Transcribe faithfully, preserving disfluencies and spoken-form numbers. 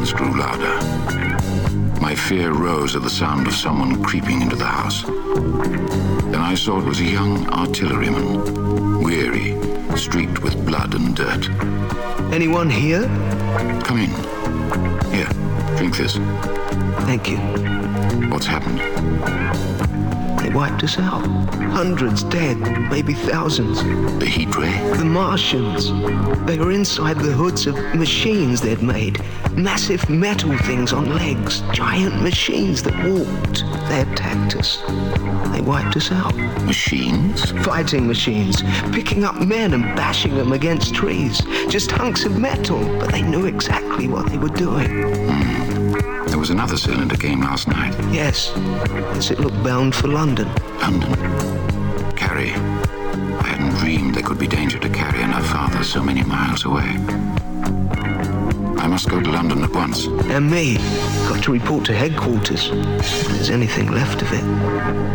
sounds grew louder. My fear rose at the sound of someone creeping into the house. Then I saw it was a young artilleryman, weary, streaked with blood and dirt. Anyone here? Come in. Here, drink this. Thank you. What's happened? They wiped us out. Hundreds dead, maybe thousands. The heat ray? The Martians. They were inside the hoods of machines they'd made. Massive metal things on legs. Giant machines that walked. They attacked us. They wiped us out. Machines? Fighting machines. Picking up men and bashing them against trees. Just hunks of metal, but they knew exactly what they were doing. Hmm. There was another cylinder came last night. Yes. Yes, it looked bound for London. London? Carrie. I hadn't dreamed there could be danger to Carrie and her father so many miles away. I must go to London at once. And me. Got to report to headquarters. If there's anything left of it.